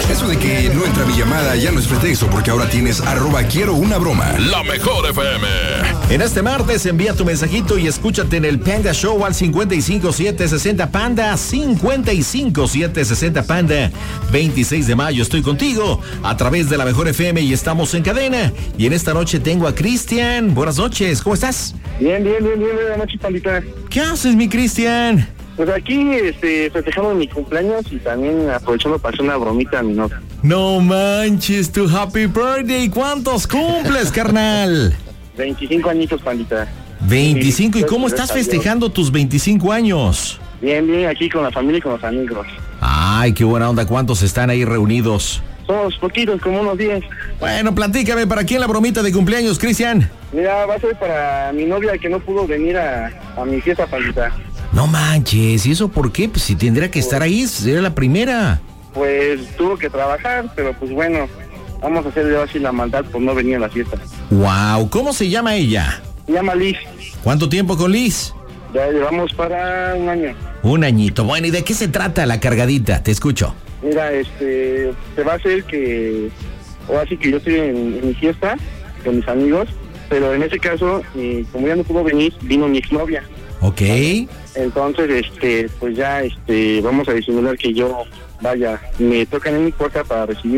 Eso de que no entra mi llamada ya no es pretexto, porque ahora tienes @quiero una broma. La mejor FM. En este martes envía tu mensajito y escúchate en el Panda Show al 55760 Panda, 55760 Panda. 26 de mayo estoy contigo a través de la mejor FM y estamos en cadena. Y en esta noche tengo a Cristian. Buenas noches, ¿cómo estás? Bien. Buenas noches, Pandita. ¿Qué haces, mi Cristian? Pues aquí, festejando mi cumpleaños y también aprovechando para hacer una bromita a mi novia. No manches, tu happy birthday. ¿Cuántos cumples, carnal? 25 añitos, Pandita. 25. ¿Y cómo estás festejando tus 25 años? Bien, aquí con la familia y con los amigos. Ay, qué buena onda. ¿Cuántos están ahí reunidos? Somos poquitos, como unos 10. Bueno, platícame, ¿para quién la bromita de cumpleaños, Cristian? Mira, va a ser para mi novia que no pudo venir a mi fiesta, Pandita. No manches, ¿y eso por qué? Pues si tendría que estar ahí, sería la primera. Pues tuvo que trabajar, pero pues bueno, vamos a hacerle así la maldad por no venir a la fiesta. Wow, ¿cómo se llama ella? Se llama Liz. ¿Cuánto tiempo con Liz? Ya llevamos para un año. Un añito. Bueno, ¿y de qué se trata la cargadita? Te escucho. Mira, se va a hacer que, o así que yo estoy en mi fiesta con mis amigos, pero en ese caso, como ya no pudo venir, vino mi exnovia. Ok. Entonces, pues ya, vamos a disimular que yo, vaya, me tocan en mi puerta para recibir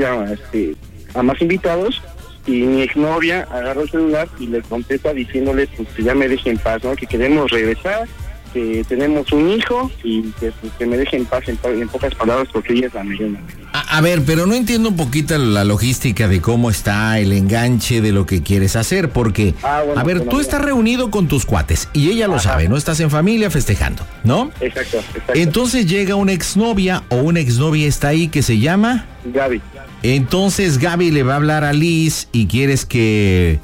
a más invitados, y mi exnovia agarra el celular y le contesta diciéndole pues que ya me deje en paz, ¿no? Que queremos regresar, que tenemos un hijo y que me deje en paz, en pocas palabras, porque ella es la millona. A ver, pero no entiendo un poquito la logística de cómo está el enganche de lo que quieres hacer, porque, bueno, a ver, tú estás reunido con tus cuates y ella lo sabe, ¿no? Estás en familia festejando, ¿no? Exacto. Entonces llega una exnovia o una exnovia está ahí que se llama Gaby. Entonces Gaby le va a hablar a Liz y quieres que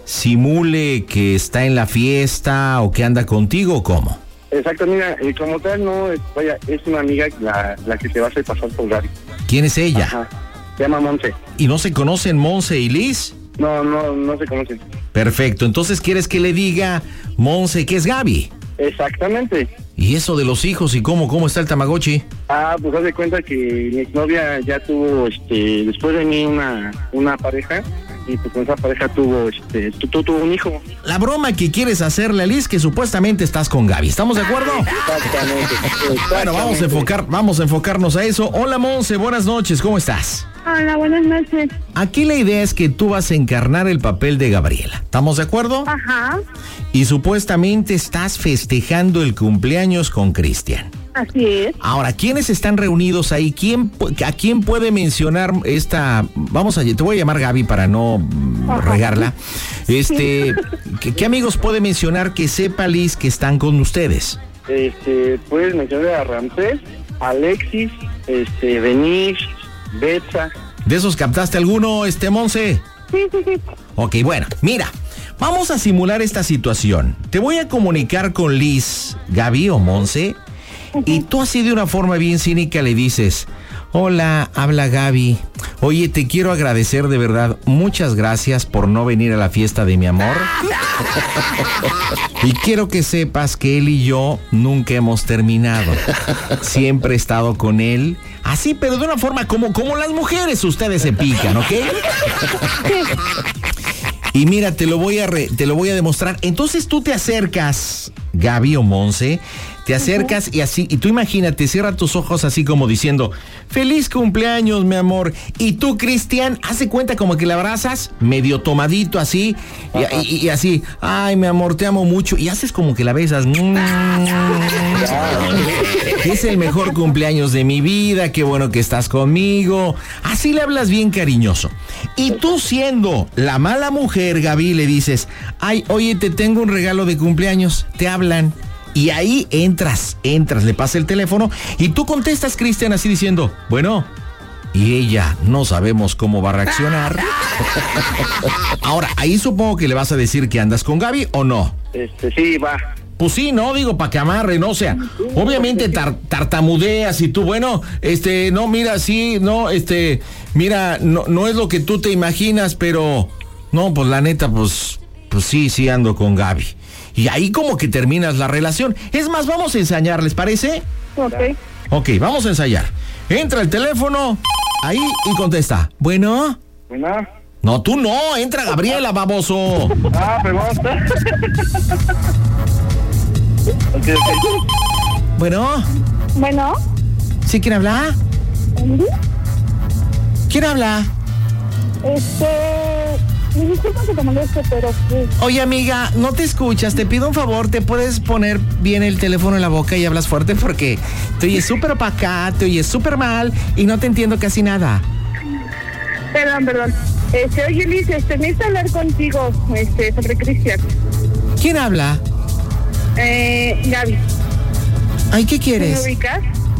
simule que está en la fiesta o que anda contigo, ¿o cómo? Exacto, mira, como tal, no, vaya, es una amiga la que se va a hacer pasar por Gaby. ¿Quién es ella? Ajá. Se llama Monse. ¿Y no se conocen Monse y Liz? No se conocen. Perfecto, entonces quieres que le diga Monse que es Gaby. Exactamente. ¿Y eso de los hijos y cómo está el Tamagotchi? Pues haz de cuenta que mi exnovia ya tuvo, después de mí una pareja, y pues con esa pareja tuvo un hijo. La broma que quieres hacerle a Liz, que supuestamente estás con Gaby, ¿estamos de acuerdo? Exactamente. Bueno, vamos a enfocarnos a eso. Hola Monse, buenas noches, ¿cómo estás? Hola, buenas noches. Aquí la idea es que tú vas a encarnar el papel de Gabriela, ¿estamos de acuerdo? Ajá. Y supuestamente estás festejando el cumpleaños con Cristian. Así es. Ahora, ¿quiénes están reunidos ahí? ¿A quién puede mencionar esta? Te voy a llamar Gaby para no regarla. ¿Qué amigos puede mencionar que sepa Liz que están con ustedes? Puedes mencionar a Ramsés, Alexis, Denise, Betsa. ¿De esos captaste alguno, Monse? Sí. Ok, bueno, mira, vamos a simular esta situación. Te voy a comunicar con Liz, Gaby o Monse. Y tú así de una forma bien cínica le dices: hola, habla Gaby. Oye, te quiero agradecer de verdad. Muchas gracias por no venir a la fiesta de mi amor. Y quiero que sepas que él y yo nunca hemos terminado. Siempre he estado con él. Así, pero de una forma como las mujeres ustedes se pican, ¿ok? Y mira, te lo voy a demostrar. Entonces tú te acercas, Gaby o Monse, te acercas y así, y tú imagínate, cierra tus ojos así como diciendo: feliz cumpleaños, mi amor. Y tú, Cristian, hace cuenta como que la abrazas, medio tomadito así, y así: ay, mi amor, te amo mucho. Y haces como que la besas. Es el mejor cumpleaños de mi vida, qué bueno que estás conmigo. Así le hablas bien cariñoso. Y tú, siendo la mala mujer, Gaby, le dices: ay, oye, te tengo un regalo de cumpleaños. Te hablan. Y ahí entras, le pasa el teléfono y tú contestas, Cristian, así diciendo: bueno. Y ella, no sabemos cómo va a reaccionar. Ahora, ahí supongo que le vas a decir que andas con Gaby, ¿o no? Sí, va. Pues sí, no, digo, para que amarre, ¿no? O sea, obviamente tartamudeas y tú, bueno, no, mira, sí, no, mira, no es lo que tú te imaginas, pero, no, pues la neta, pues sí ando con Gaby. Y ahí como que terminas la relación. Es más, vamos a ensayar, ¿les parece? Ok. Ok, vamos a ensayar. Entra el teléfono ahí y contesta. Bueno. Bueno. No, tú no. Entra Gabriela, baboso. Pregunta. Okay. Bueno. Bueno. ¿Sí quién habla? ¿Quién habla? Me disculpa que te moleste, pero sí. Oye, amiga, no te escuchas. Te pido un favor. ¿Te puedes poner bien el teléfono en la boca y hablas fuerte? Porque te oyes súper opacá, te oyes súper mal y no te entiendo casi nada. Perdón. Oye, Liz, necesito hablar contigo, sobre Cristian. ¿Quién habla? Gaby. Ay, ¿qué quieres? ¿Me ubicas?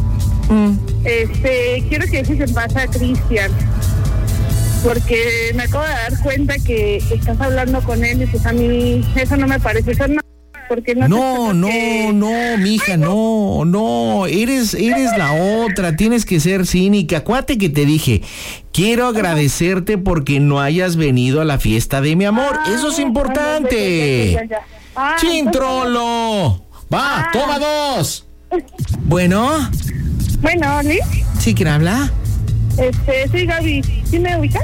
Quiero que dejes en paz a Cristian. Porque me acabo de dar cuenta que estás hablando con él y pues a mí eso no me parece. Eso no, porque no, mija, no. Eres la otra. Tienes que ser cínica. Acuérdate que te dije, quiero agradecerte porque no hayas venido a la fiesta de mi amor. Eso es importante. Ya. ¡Chintrolo! Va, toma 2. Bueno. Bueno, ¿Liz? ¿Sí quién habla? Soy Gaby. ¿Sí me ubicas?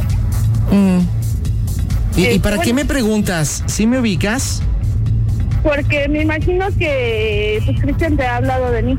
¿Y para qué me preguntas? ¿Sí me ubicas? Porque me imagino que pues Cristian te ha hablado de mí.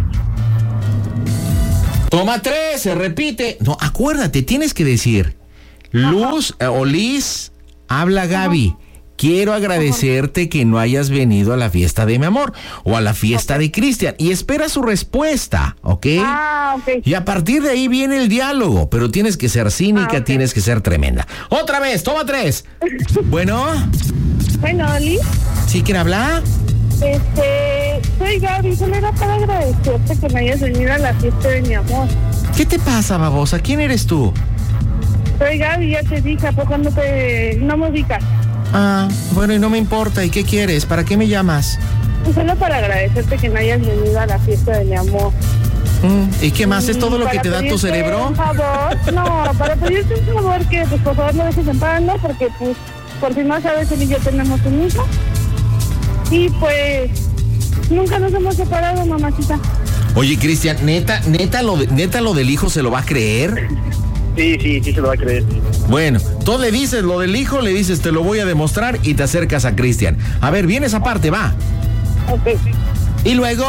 Toma 3, se repite. No, acuérdate, tienes que decir Luz o Liz, habla Gaby. Quiero agradecerte que no hayas venido a la fiesta de mi amor o a la fiesta de Cristian. Y espera su respuesta, ¿ok? Ok. Y a partir de ahí viene el diálogo, pero tienes que ser cínica, tienes que ser tremenda. Otra vez, toma 3. Bueno. Bueno, Liz. ¿Sí quién habla? Soy Gaby. Solo era para agradecerte que me hayas venido a la fiesta de mi amor. ¿Qué te pasa, babosa? ¿Quién eres tú? Soy Gaby, ya te dije, ¿a poco no me ubicas? Bueno, y no me importa. ¿Y qué quieres? ¿Para qué me llamas? Solo para agradecerte que me hayas venido a la fiesta de mi amor. ¿Y qué más? ¿Es todo lo que te da tu cerebro? Un favor, no, para pedirte un favor que, pues, por favor, no dejes en paz, ¿no? Porque, pues, por si no sabes, él y yo tenemos un hijo. Y, pues, nunca nos hemos separado, mamacita. Oye, Cristian, neta lo del hijo se lo va a creer. Sí, se lo va a creer. Bueno, tú le dices lo del hijo, le dices te lo voy a demostrar y te acercas a Cristian. A ver, viene esa parte, va. Ok. ¿Y luego?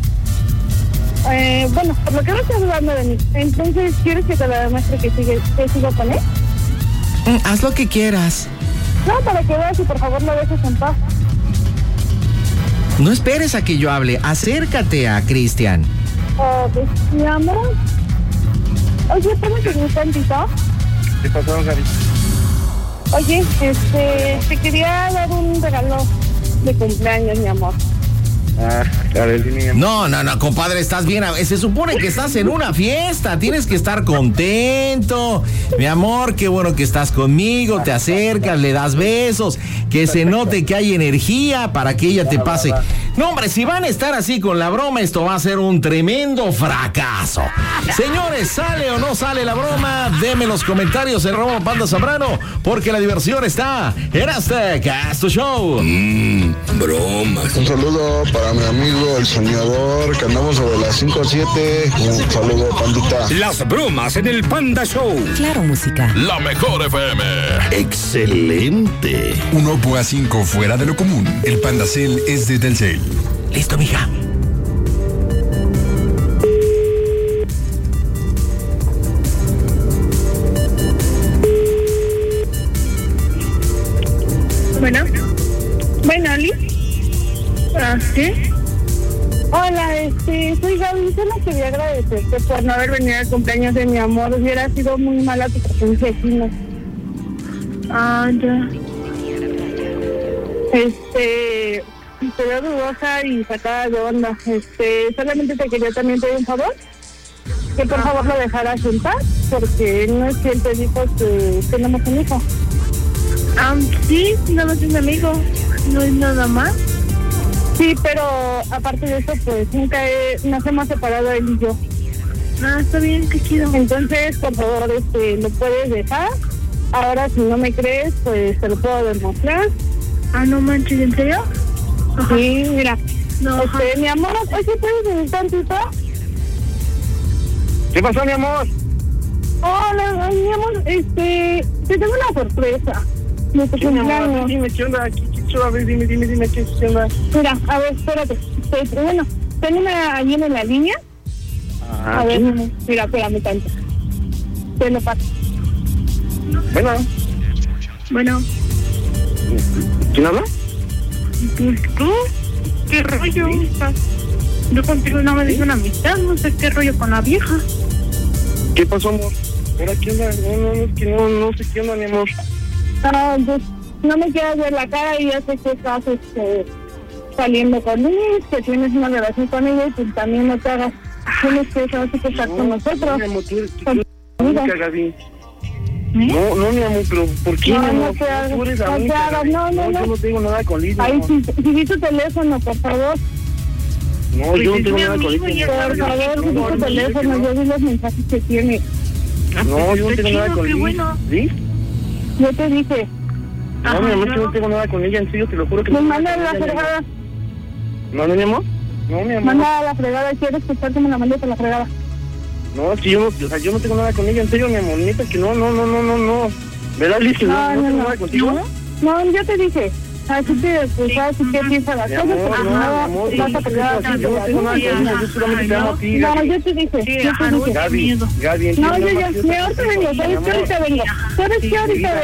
Bueno, por lo que no estás hablando de mí, entonces, ¿quieres que te lo demuestre que sigo con él? Haz lo que quieras. No, para que veas y por favor lo dejes en paz. No esperes a que yo hable, acércate a Cristian. Pues, mi amor. Oye, espérame un tantito. ¿Qué pasó, Gaby? Oye, te quería dar un regalo de cumpleaños, mi amor. A ver, dime. No, compadre, estás bien. Se supone que estás en una fiesta. Tienes que estar contento. Mi amor, qué bueno que estás conmigo. Te acercas, le das besos. Que se note que hay energía para que ella te pase. No, hombre, si van a estar así con la broma, esto va a ser un tremendo fracaso. Señores, ¿sale o no sale la broma? Denme los comentarios en @Panda Zambrano, porque la diversión está en este Casto Show. Bromas. Un saludo para mi amigo el soñador, que andamos sobre las 5 o 7. Un saludo, pandita. Las bromas en el Panda Show. Claro, música. La mejor FM. Excelente. Un Oppo A5 fuera de lo común. El Pandacel es de Telcel. Listo, mija. Bueno, Liz. ¿Sí? Hola, soy Gaby. Solo quería agradecerte por no haber venido al cumpleaños de mi amor. Hubiera sido muy mala tu presencia aquí, ¿no? Ya. Te veo dudosa y sacada de onda. Solamente te quería también pedir un favor. Que por favor lo dejaras en paz, porque no es que él te dijo que tenemos un hijo. Sí, nada más es un amigo. No es nada más. Sí, pero aparte de eso, pues nunca nos hemos separado él y yo. Está bien, qué chido. Entonces, por favor, lo puedes dejar. Ahora, si no me crees, pues te lo puedo demostrar. No manches, ¿en serio? Ajá. Sí, mira. No, mi amor, oye, ¿puedes venir tantito? ¿Qué pasó, mi amor? Hola, mi amor, te tengo una sorpresa. De tu ¿Qué, mi amor? cumpleaños. Dime, ¿qué onda? A ver, dime, ¿qué onda? Mira, a ver, espérate. Bueno, tengo allí en la línea. A ver, mira, espérame tanto. Te lo paso. Bueno. ¿Quién habla? Pues tú, ¿qué rollo? Yo contigo no me digo una amistad, no sé qué rollo con la vieja. ¿Qué pasó, amor? ¿Ahora qué onda? No sé qué onda, mi amor. Pues no me quieras ver la cara y ya sé que estás saliendo con él, que tienes una relación con ella y pues también no te hagas. Tienes que saber que estás con nosotros. Mi amor, tú Gaby. No, mi amor, pero ¿por qué, mi amor? Tú eres la única, Gaby. No, yo no tengo nada con Liz, Ay, si vi tu teléfono, por favor. No, yo no tengo nada con Liz. Por favor, si vi tu teléfono, yo vi los mensajes que tiene. No, yo no tengo nada con Liz. ¿Sí? Yo te dije. No, mi amor, yo no tengo nada con ella, en serio, te lo juro que Pues no. manda a la fregada. ¿No, mi amor? No, mi amor. Manda a la fregada, ¿quieres escuchar que me la mandes a la fregada? No, si yo no tengo nada con ella, en serio, mi amor, neta, que no. ¿Verdad, Liz, que no tengo nada contigo? No, yo te dije. Así que, pues, sabes qué piensas las cosas, porque no vas a pelear. Yo no tengo nada contigo, yo solamente te amo a ti, No, yo te dije. Gaby, No, yo mejor te vengo, ¿sabes qué? Ahorita vengo. ¿Sabes qué? Ahorita vengo.